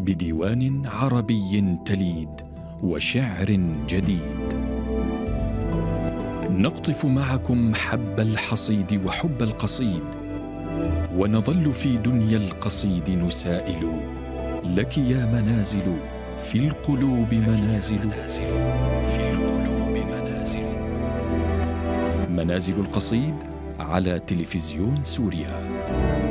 بديوان عربي تليد وشعر جديد. نقطف معكم حب الحصيد وحب القصيد، ونظل في دنيا القصيد نسائل. لك يا منازل في القلوب منازل، منازل القصيد على تلفزيون سوريا.